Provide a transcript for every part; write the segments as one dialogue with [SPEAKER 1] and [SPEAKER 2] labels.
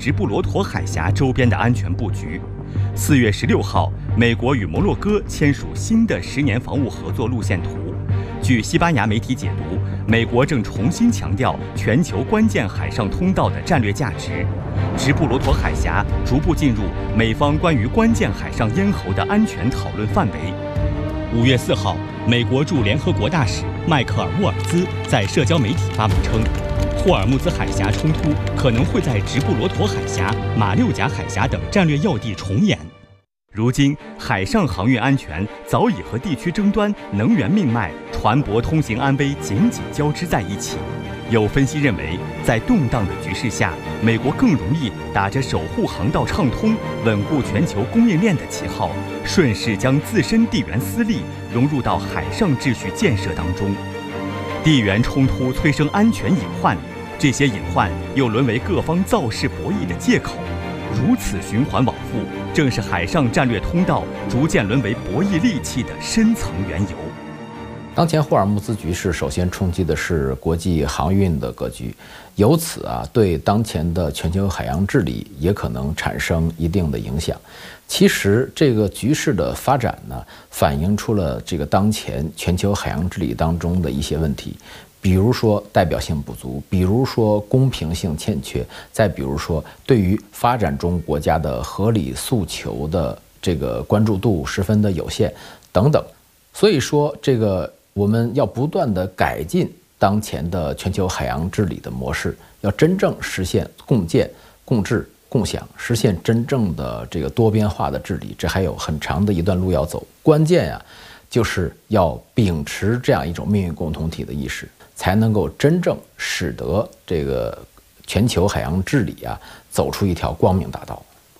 [SPEAKER 1] 直布罗陀海峡周边的安全布局。4月16号，美国与摩洛哥签署新的10年防务合作路线图。据西班牙媒体解读，美国正重新强调全球关键海上通道的战略价值，直布罗陀海峡逐步进入美方关于关键海上咽喉的安全讨论范围。5月4号，美国驻联合国大使迈克尔·沃尔兹在社交媒体发文称，霍尔木兹海峡冲突可能会在直布罗陀海峡、马六甲海峡等战略要地重演。如今，海上航运安全早已和地区争端、能源命脉、船舶通行安危紧紧交织在一起。有分析认为，在动荡的局势下，美国更容易打着守护航道畅通、稳固全球供应链的旗号，顺势将自身地缘私利融入到海上秩序建设当中。地缘冲突催生安全隐患，这些隐患又沦为各方造势博弈的借口。如此循环往复，正是海上战略通道逐渐沦为博弈利器的深层缘由。
[SPEAKER 2] 当前霍尔木兹局势首先冲击的是国际航运的格局，由此对当前的全球海洋治理也可能产生一定的影响。其实这个局势的发展呢，反映出了这个当前全球海洋治理当中的一些问题。比如说代表性不足，比如说公平性欠缺，再比如说对于发展中国家的合理诉求的这个关注度十分的有限等等。所以说这个我们要不断的改进当前的全球海洋治理的模式，要真正实现共建、共治、共享，实现真正的这个多边化的治理，这还有很长的一段路要走。关键就是要秉持这样一种命运共同体的意识，才能够真正使得这个全球海洋治理走出一条光明大道。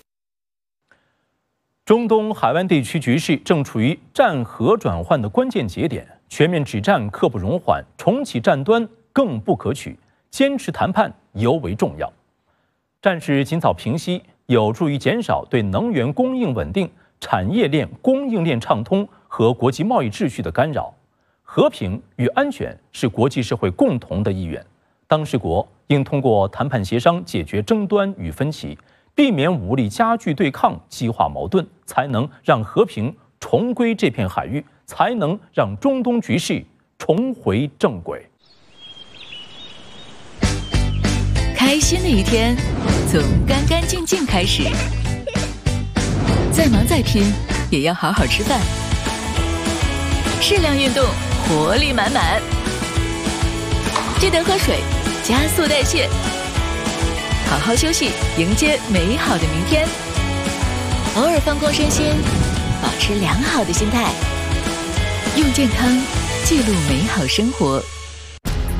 [SPEAKER 3] 中东海湾地区局势正处于战和转换的关键节点，全面止战刻不容缓，重启战端更不可取，坚持谈判尤为重要。战事尽早平息，有助于减少对能源供应稳定、产业链供应链畅通和国际贸易秩序的干扰。和平与安全是国际社会共同的意愿，当事国应通过谈判协商解决争端与分歧，避免武力加剧对抗、激化矛盾，才能让和平重归这片海域，才能让中东局势重回正轨。
[SPEAKER 4] 开心的一天从干干净净开始，再忙再拼也要好好吃饭，适量运动，活力满满，记得喝水，加速代谢，好好休息，迎接美好的明天。偶尔放空身心，保持良好的心态，用健康记录美好生活。